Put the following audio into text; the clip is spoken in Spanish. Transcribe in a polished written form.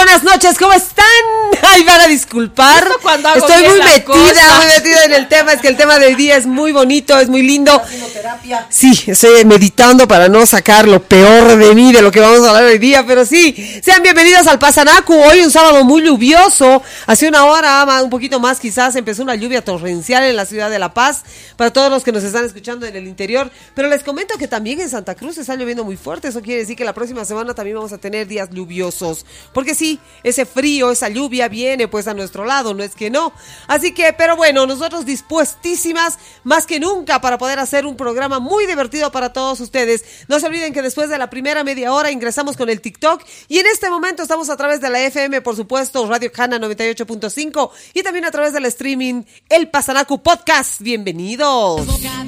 buenas noches, ¿cómo están? Ay, van a disculpar. Estoy muy metida en el tema. Es que el tema de hoy día es muy bonito, es muy lindo. Sí, estoy meditando para no sacar lo peor de mí, de lo que vamos a hablar hoy día, pero sí, sean bienvenidos al Pasanacu. Hoy un sábado muy lluvioso. Hace una hora, un poquito más quizás, empezó una lluvia torrencial en la ciudad de La Paz, para todos los que nos están escuchando en el interior. Pero les comento que también en Santa Cruz está lloviendo muy fuerte. Eso quiere decir que la próxima semana también vamos a tener días lluviosos. Porque sí, ese frío, esa lluvia viene pues a nuestro lado, no es que no. Así que, pero bueno, nosotros dispuestísimas más que nunca para poder hacer un programa muy divertido para todos ustedes. No se olviden que después de la primera media hora ingresamos con el TikTok y en este momento estamos a través de la FM, por supuesto, Radio Cana 98.5 y también a través del streaming El Pasanacu Podcast. Bienvenidos.